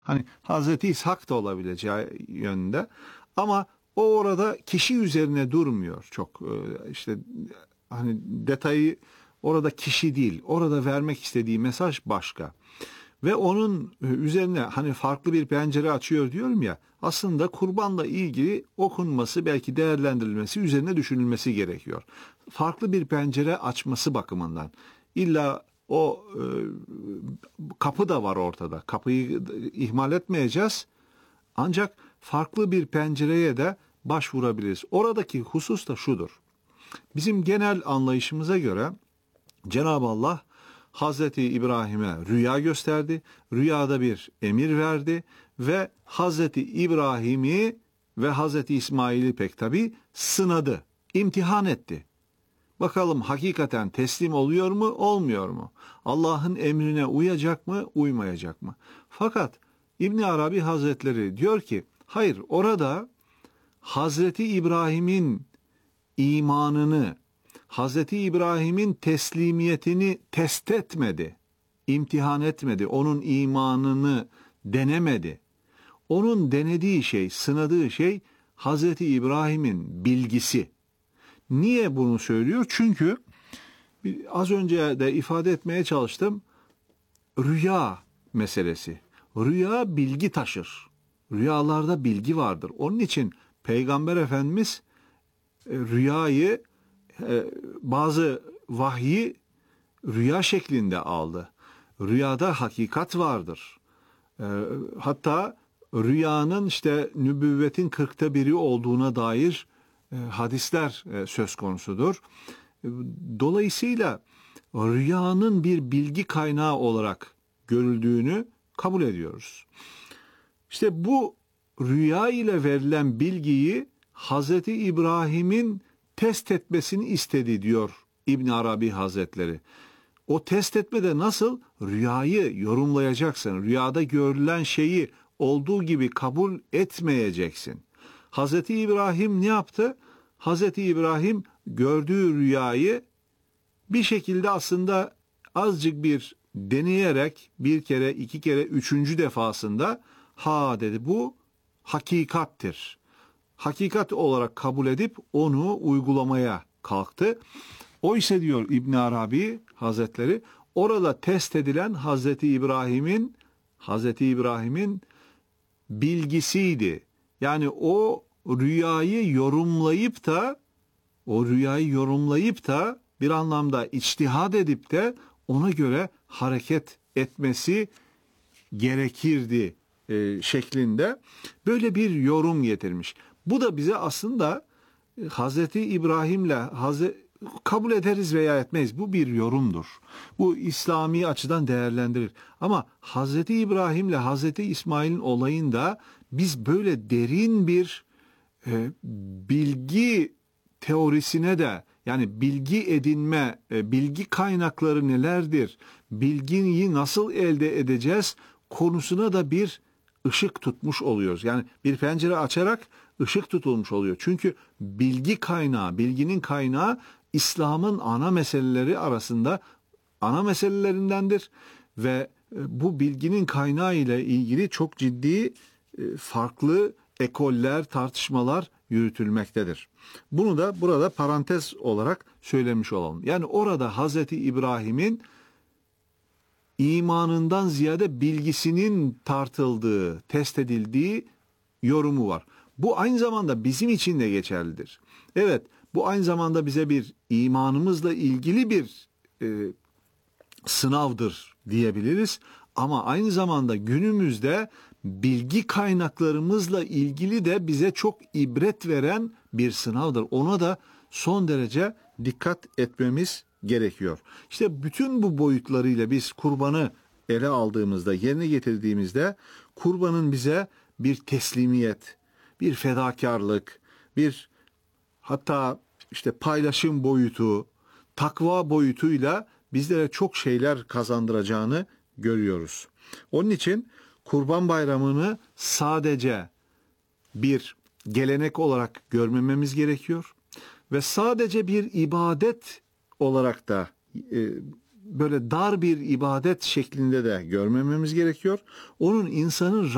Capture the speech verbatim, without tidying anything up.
Hani Hazreti İshak da olabileceği yönünde. Ama o orada kişi üzerine durmuyor çok. Ee, işte hani detayı orada kişi değil. Orada vermek istediği mesaj başka. Ve onun üzerine hani farklı bir pencere açıyor diyorum ya. Aslında kurbanla ilgili okunması, belki değerlendirilmesi, üzerine düşünülmesi gerekiyor. Farklı bir pencere açması bakımından. İlla o e, kapı da var ortada. Kapıyı ihmal etmeyeceğiz. Ancak farklı bir pencereye de başvurabiliriz. Oradaki husus da şudur. Bizim genel anlayışımıza göre Cenab-ı Allah Hazreti İbrahim'e rüya gösterdi. Rüyada bir emir verdi ve Hazreti İbrahim'i ve Hazreti İsmail'i pek tabi sınadı, imtihan etti. Bakalım hakikaten teslim oluyor mu, olmuyor mu? Allah'ın emrine uyacak mı, uymayacak mı? Fakat İbn Arabi Hazretleri diyor ki, hayır, orada Hazreti İbrahim'in imanını, Hazreti İbrahim'in teslimiyetini test etmedi, imtihan etmedi, onun imanını denemedi. Onun denediği şey, sınadığı şey Hazreti İbrahim'in bilgisi. Niye bunu söylüyor? Çünkü az önce de ifade etmeye çalıştım. Rüya meselesi. Rüya bilgi taşır. Rüyalarda bilgi vardır. Onun için Peygamber Efendimiz rüyayı, bazı vahyi rüya şeklinde aldı. Rüyada hakikat vardır. Hatta rüyanın işte nübüvvetin kırkta biri olduğuna dair hadisler söz konusudur. Dolayısıyla rüyanın bir bilgi kaynağı olarak görüldüğünü kabul ediyoruz. İşte bu rüya ile verilen bilgiyi Hazreti İbrahim'in test etmesini istedi diyor İbn Arabi Hazretleri. O test etmede nasıl? Rüyayı yorumlayacaksın. Rüyada görülen şeyi olduğu gibi kabul etmeyeceksin. Hazreti İbrahim ne yaptı? Hazreti İbrahim gördüğü rüyayı bir şekilde aslında azıcık bir deneyerek bir kere, iki kere, üçüncü defasında ha dedi, bu hakikattir. Hakikat olarak kabul edip onu uygulamaya kalktı. Oysa diyor İbn Arabi Hazretleri, orada test edilen Hazreti İbrahim'in Hazreti İbrahim'in bilgisiydi. Yani o rüyayı yorumlayıp da o rüyayı yorumlayıp da bir anlamda içtihad edip de ona göre hareket etmesi gerekirdi e, şeklinde böyle bir yorum getirmiş. Bu da bize aslında Hazreti İbrahim'le Hazreti kabul ederiz veya etmeyiz. Bu bir yorumdur. Bu İslami açıdan değerlendirir. Ama Hazreti İbrahim'le Hazreti İsmail'in olayında biz böyle derin bir e, bilgi teorisine de, yani bilgi edinme, e, bilgi kaynakları nelerdir, bilgiyi nasıl elde edeceğiz konusuna da bir ışık tutmuş oluyoruz. Yani bir pencere açarak ışık tutulmuş oluyor. Çünkü bilgi kaynağı, bilginin kaynağı İslam'ın ana meseleleri arasında ana meselelerindendir ve bu bilginin kaynağı ile ilgili çok ciddi farklı ekoller, tartışmalar yürütülmektedir. Bunu da burada parantez olarak söylemiş olalım. Yani orada Hazreti İbrahim'in imanından ziyade bilgisinin tartıldığı, test edildiği yorumu var. Bu aynı zamanda bizim için de geçerlidir. Evet, bu aynı zamanda bize bir imanımızla ilgili bir e, sınavdır diyebiliriz. Ama aynı zamanda günümüzde bilgi kaynaklarımızla ilgili de bize çok ibret veren bir sınavdır. Ona da son derece dikkat etmemiz gerekiyor. İşte bütün bu boyutlarıyla biz kurbanı ele aldığımızda, yerine getirdiğimizde kurbanın bize bir teslimiyet, bir fedakarlık, bir hatta işte paylaşım boyutu, takva boyutuyla bizlere çok şeyler kazandıracağını görüyoruz. Onun için Kurban Bayramı'nı sadece bir gelenek olarak görmememiz gerekiyor ve sadece bir ibadet olarak da e, böyle dar bir ibadet şeklinde de görmememiz gerekiyor. Onun insanın